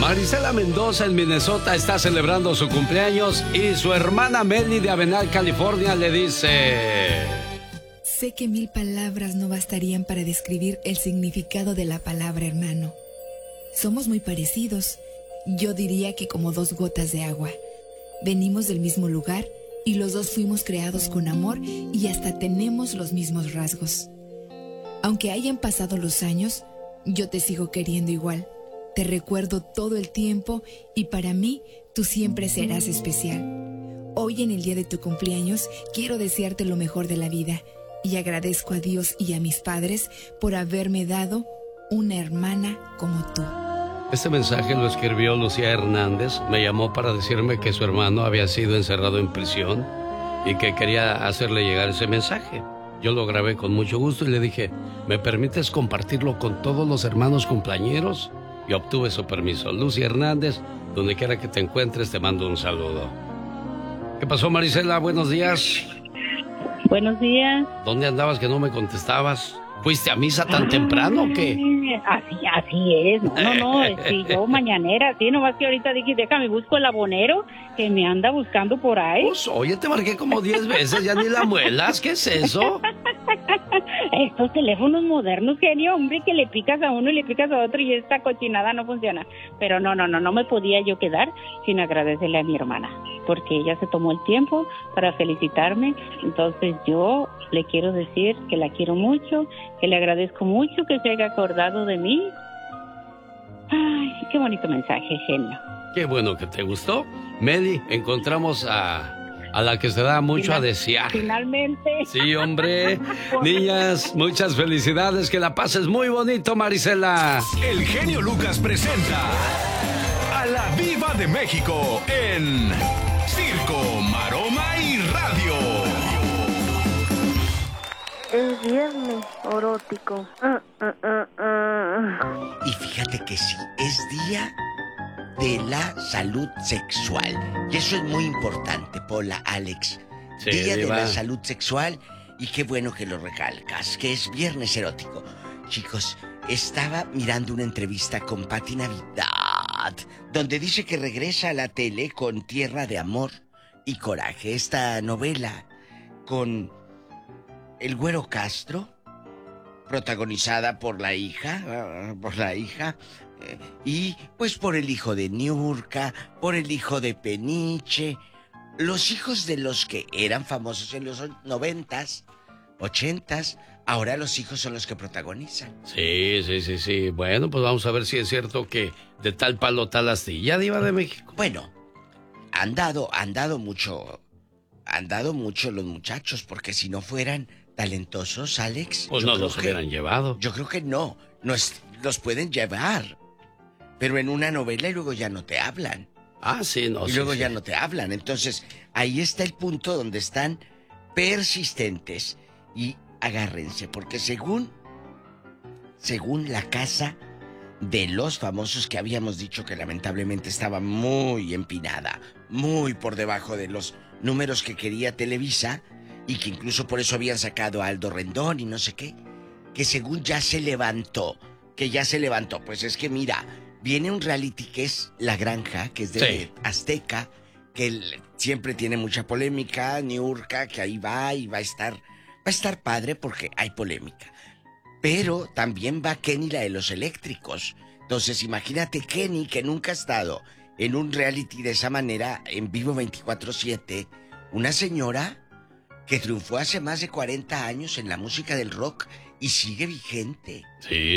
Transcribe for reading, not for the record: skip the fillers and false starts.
Marisela Mendoza en Minnesota está celebrando su cumpleaños y su hermana Meli de Avenal, California, le dice: sé que 1000 palabras no bastarían para describir el significado de la palabra hermano. Somos muy parecidos, yo diría que como 2 gotas de agua. Venimos del mismo lugar y los dos fuimos creados con amor y hasta tenemos los mismos rasgos. Aunque hayan pasado los años, yo te sigo queriendo igual. Te recuerdo todo el tiempo y para mí tú siempre serás especial. Hoy en el día de tu cumpleaños quiero desearte lo mejor de la vida y agradezco a Dios y a mis padres por haberme dado una hermana como tú. Este mensaje lo escribió Lucía Hernández. Me llamó para decirme que su hermano había sido encerrado en prisión y que quería hacerle llegar ese mensaje. Yo lo grabé con mucho gusto y le dije: ¿me permites compartirlo con todos los hermanos cumpleañeros? Y obtuve su permiso. Lucía Hernández, donde quiera que te encuentres, te mando un saludo. ¿Qué pasó, Marisela? Buenos días. Buenos días. ¿Dónde andabas que no me contestabas? ¿Fuiste a misa tan temprano o qué? Así es. No, sí, yo mañanera, sí, nomás que ahorita dije, déjame, busco el abonero que me anda buscando por ahí. Pues, oye, te marqué como 10 veces, ya ni la muelas, ¿qué es eso? Estos teléfonos modernos, genio, hombre, que le picas a uno y le picas a otro y esta cochinada no funciona. Pero no me podía yo quedar sin agradecerle a mi hermana, porque ella se tomó el tiempo para felicitarme. Entonces yo le quiero decir que la quiero mucho, que le agradezco mucho que se haya acordado de mí. Ay, qué bonito mensaje, genio. Qué bueno que te gustó. Meli, encontramos a la que se da mucho a desear. Finalmente. Sí, hombre. Niñas, muchas felicidades. Que la pases muy bonito, Marisela. El genio Lucas presenta a la Diva de México en Circo, Maroma y Radio. Es viernes erótico. Y fíjate que sí, es día de la salud sexual. Y eso es muy importante, Pola, Alex. Sí, día Diva. de la salud sexual. Y qué bueno que lo recalcas, que es viernes erótico. Chicos, estaba mirando una entrevista con Pati Navidad, donde dice que regresa a la tele con Tierra de Amor y Coraje. Esta novela con el Güero Castro, protagonizada por la hija, y pues por el hijo de Niurka, por el hijo de Peniche, los hijos de los que eran famosos en los 90s, 80s, ahora los hijos son los que protagonizan. Sí. Bueno, pues vamos a ver si es cierto que de tal palo tal astilla, Diva de México. Bueno, han dado mucho los muchachos, porque si no fueran talentosos, Alex, Pues no los hubieran llevado. Yo creo que no los pueden llevar, pero en una novela y luego ya no te hablan. Ah, sí, no. Y sí, luego sí. ya no te hablan. Entonces, ahí está el punto donde están persistentes. Y agárrense, porque según la casa de los famosos, que habíamos dicho que lamentablemente estaba muy empinada, muy por debajo de los números que quería Televisa, y que incluso por eso habían sacado a Aldo Rendón y no sé qué, que según ya se levantó. Pues es que mira, viene un reality que es La Granja, que es de Azteca, que siempre tiene mucha polémica. Niurka, que ahí va y va a estar padre porque hay polémica. Pero también va Kenny, la de los eléctricos. Entonces imagínate Kenny, que nunca ha estado en un reality de esa manera, en vivo 24/7, una señora que triunfó hace más de 40 años en la música del rock y sigue vigente. Sí.